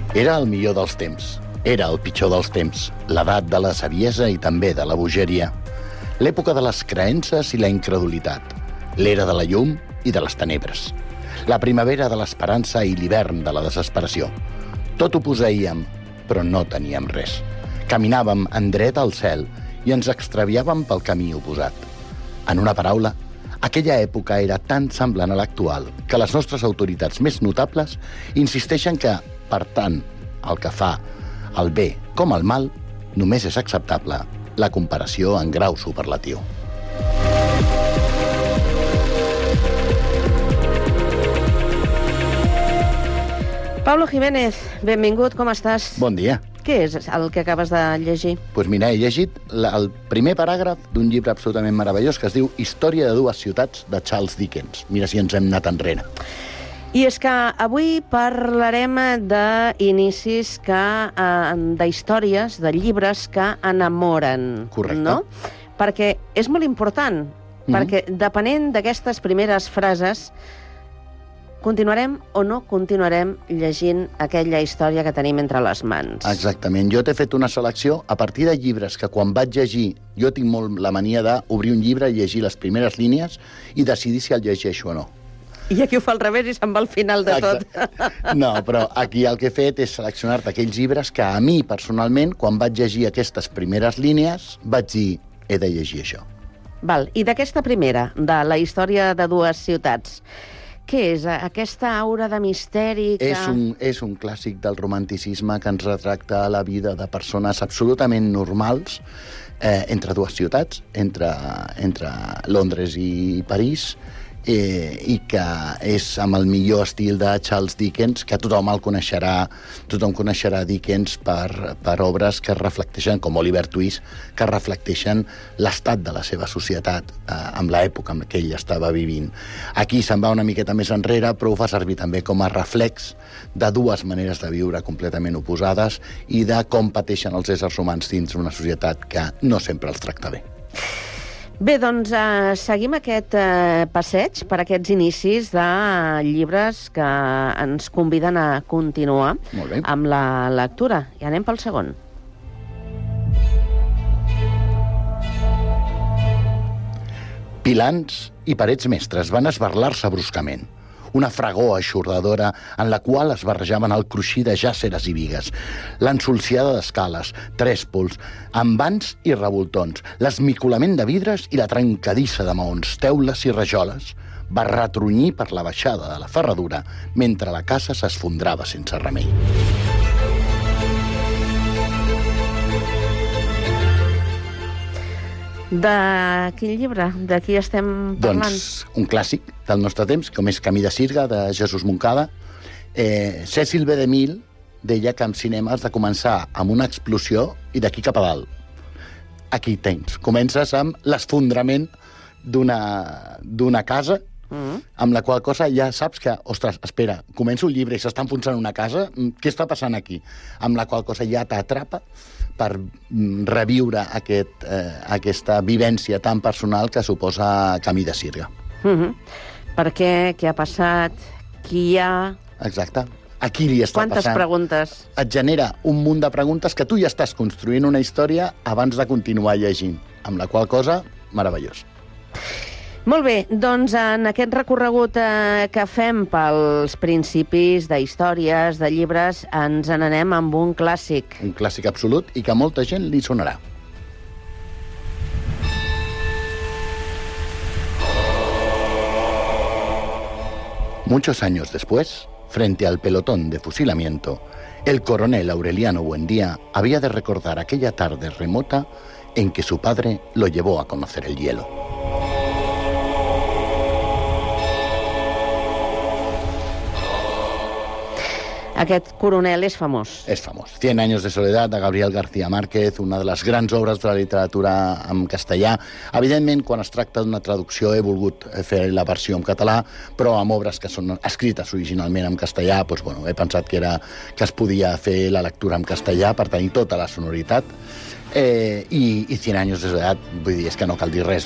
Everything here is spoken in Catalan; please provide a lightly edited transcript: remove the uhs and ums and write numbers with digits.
Era el millor dels temps. Era el pitjor dels temps. L'edat de la saviesa i també de la bogeria. L'època de les creences i la incredulitat. L'era de la llum i de les tenebres. La primavera de l'esperança i l'hivern de la desesperació. Tot ho posseíem, però no teníem res. Caminàvem en dret al cel i ens extraviàvem pel camí oposat. En una paraula, aquella època era tan semblant a l'actual que les nostres autoritats més notables insisteixen que, per tant, el que fa el bé com el mal només és acceptable la comparació en grau superlatiu. Pablo Jiménez, benvingut, com estàs? Bon dia. Què és el que acabes de llegir? Doncs mira, he llegit el primer paràgraf d'un llibre absolutament meravellós que es diu Història de dues ciutats, de Charles Dickens. Mira si ens hem anat enrere. I és que avui parlarem d'inicis d'històries, de llibres que enamoren. Correcte. No? Perquè és molt important, perquè depenent d'aquestes primeres frases continuarem o no continuarem llegint aquella història que tenim entre les mans. Exactament. Jo t'he fet una selecció a partir de llibres que quan vaig llegir, jo tinc molt la mania d'obrir un llibre i llegir les primeres línies i decidir si el llegeixo o no. I aquí ho fa al revés i se'n va al final de tot. No, però aquí el que he fet és seleccionar-te aquells llibres que a mi, personalment, quan vaig llegir aquestes primeres línies, vaig dir, he de llegir això. Val. I d'aquesta primera, de la història de dues ciutats, què és? Aquesta aura de misteri que... És un clàssic del romanticisme que ens retracta la vida de persones absolutament normals entre dues ciutats, entre Londres i París, i que és amb el millor estil de Charles Dickens, que tothom coneixerà Dickens per obres que reflecteixen, com Oliver Twist, que reflecteixen l'estat de la seva societat amb l'època en què ell estava vivint. Aquí se'n va una miqueta més enrere, però ho fa servir també com a reflex de dues maneres de viure completament oposades i de com pateixen els éssers humans dins una societat que no sempre els tracta bé. Bé, doncs seguim aquest passeig per aquests inicis de llibres que ens conviden a continuar amb la lectura. I anem pel segon. Pilans i parets mestres van esberlar-se bruscament. Una fragor eixordadora en la qual es barrejaven el cruixir de jàsseres i bigues, l'ensolciada d'escales, trèspols, envans i revoltons, l'esmicolament de vidres i la trencadissa de maons, teules i rajoles va retronyir per la baixada de la ferradura mentre la casa s'esfondrava sense remei. De quin llibre? De qui estem parlant? Doncs un clàssic del nostre temps, com és Camí de Sirga, de Jesús Moncada. Cecil B. DeMille deia que en cinema has de començar amb una explosió i d'aquí cap a dalt. Aquí tens. Comences amb l'esfondrament d'una casa, amb la qual cosa ja saps que, ostres, espera, començo el llibre i s'està enfonsant una casa, què està passant aquí? Amb la qual cosa ja t'atrapa per reviure aquesta vivència tan personal que suposa Camí de Sirga. Per què? Què ha passat? Qui hi ha? Exacte. A qui li està passant? Quantes preguntes? Et genera un munt de preguntes que tu ja estàs construint una història abans de continuar llegint, amb la qual cosa, meravellós. Molt bé, doncs en aquest recorregut que fem pels principis d'històries, de llibres, ens n'anem amb un clàssic. Un clàssic absolut i que a molta gent li sonarà. Muchos años después, frente al pelotón de fusilamiento, el coronel Aureliano Buendía había de recordar aquella tarde remota en que su padre lo llevó a conocer el hielo. Aquest coronel és famós. És famós. 100 años de soledad, de Gabriel García Márquez, una de les grans obres de la literatura en castellà. Evidentment, quan es tracta d'una traducció, he volgut fer la versió en català, però amb obres que són escrites originalment en castellà, doncs, bueno, he pensat que es podia fer la lectura en castellà per tenir tota la sonoritat. I 100 años de soledad, vull dir, és que no cal dir res.